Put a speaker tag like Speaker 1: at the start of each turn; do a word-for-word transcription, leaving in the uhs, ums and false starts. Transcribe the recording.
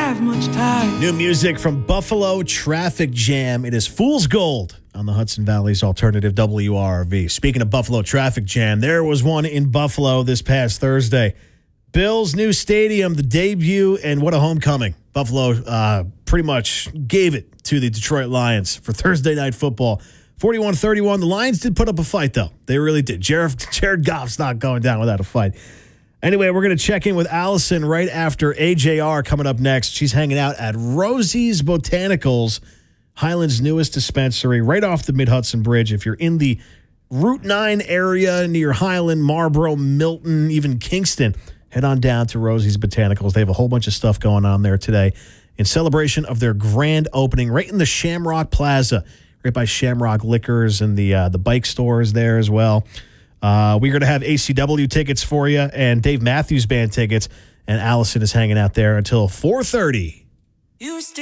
Speaker 1: have much time.
Speaker 2: New music from Buffalo Traffic Jam. It is Fool's Gold on the Hudson Valley's alternative W R R V. Speaking of Buffalo Traffic Jam, there was one in Buffalo this past Thursday. Bills' new stadium, the debut, and what a homecoming. Buffalo uh, pretty much gave it to the Detroit Lions for Thursday Night Football. forty-one thirty-one. The Lions did put up a fight, though. They really did. Jared, Jared Goff's not going down without a fight. Anyway, we're going to check in with Allison right after A J R coming up next. She's hanging out at Rosie's Botanicals, Highland's newest dispensary, right off the Mid-Hudson Bridge. If you're in the Route nine area near Highland, Marlboro, Milton, even Kingston, head on down to Rosie's Botanicals. They have a whole bunch of stuff going on there today in celebration of their grand opening right in the Shamrock Plaza, right by Shamrock Liquors, and the uh, the bike stores there as well. Uh, we're going to have A C W tickets for you and Dave Matthews Band tickets, and Allison is hanging out there until four thirty.
Speaker 1: You